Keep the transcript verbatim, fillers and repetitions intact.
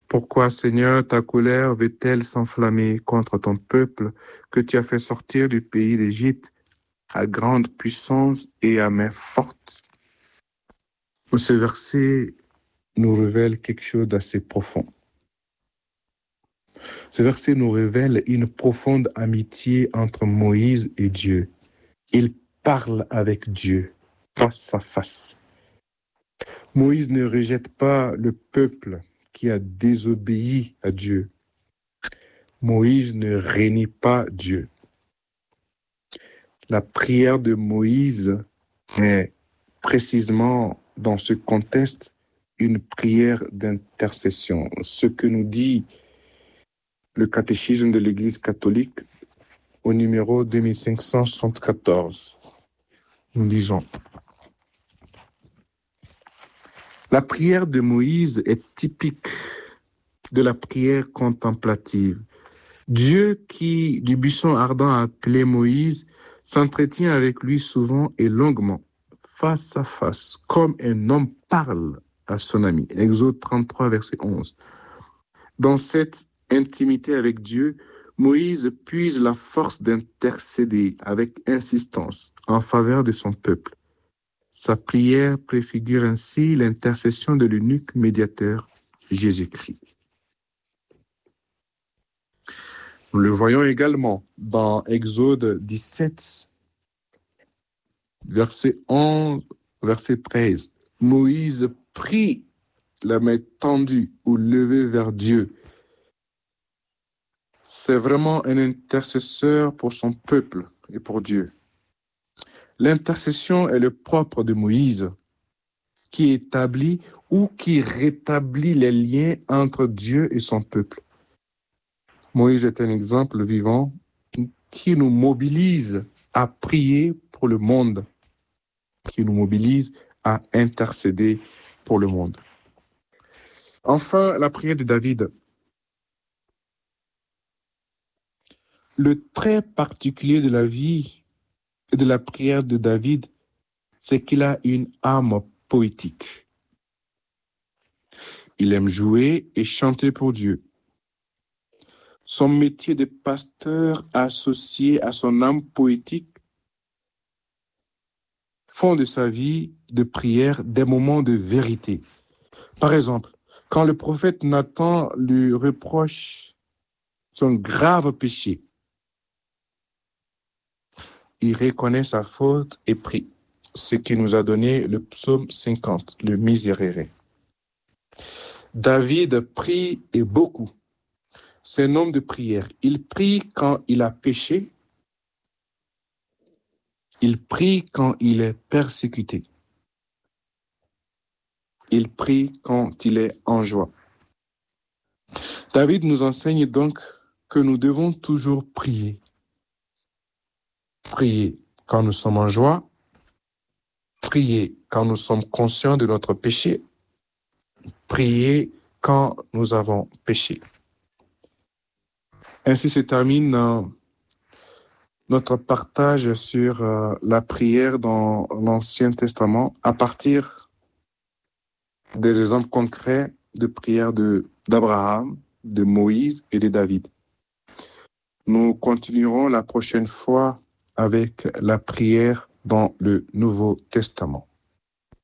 Pourquoi, Seigneur, ta colère veut-elle s'enflammer contre ton peuple que tu as fait sortir du pays d'Égypte à grande puissance et à main forte? Ce verset nous révèle quelque chose d'assez profond. Ce verset nous révèle une profonde amitié entre Moïse et Dieu. Il parle avec Dieu face à face. Moïse ne rejette pas le peuple qui a désobéi à Dieu. Moïse ne renie pas Dieu. La prière de Moïse est précisément dans ce contexte une prière d'intercession. Ce que nous dit le catéchisme de l'Église catholique au numéro deux mille cinq cent soixante-quatorze. Nous disons: la prière de Moïse est typique de la prière contemplative. Dieu qui, du buisson ardent, a appelé Moïse, s'entretient avec lui souvent et longuement, face à face, comme un homme parle à son ami. Exode trente-trois, verset onze. Dans cette intimité avec Dieu, Moïse puise la force d'intercéder avec insistance en faveur de son peuple. Sa prière préfigure ainsi l'intercession de l'unique médiateur, Jésus-Christ. Nous le voyons également dans Exode dix-sept, verset onze, verset treize. Moïse prie la main tendue ou levée vers Dieu. C'est vraiment un intercesseur pour son peuple et pour Dieu. L'intercession est le propre de Moïse, qui établit ou qui rétablit les liens entre Dieu et son peuple. Moïse est un exemple vivant qui nous mobilise à prier pour le monde, qui nous mobilise à intercéder pour le monde. Enfin, la prière de David. Le trait particulier de la vie et de la prière de David, c'est qu'il a une âme poétique. Il aime jouer et chanter pour Dieu. Son métier de pasteur associé à son âme poétique font de sa vie de prière des moments de vérité. Par exemple, quand le prophète Nathan lui reproche son grave péché, il reconnaît sa faute et prie, ce qui nous a donné le psaume cinquante, le Miserere. David prie et beaucoup. C'est un homme de prière. Il prie quand il a péché. Il prie quand il est persécuté. Il prie quand il est en joie. David nous enseigne donc que nous devons toujours prier. Prier quand nous sommes en joie. Prier quand nous sommes conscients de notre péché. Prier quand nous avons péché. Ainsi se termine euh, notre partage sur euh, la prière dans l'Ancien Testament à partir des exemples concrets de prière de, d'Abraham, de Moïse et de David. Nous continuerons la prochaine fois avec la prière dans le Nouveau Testament.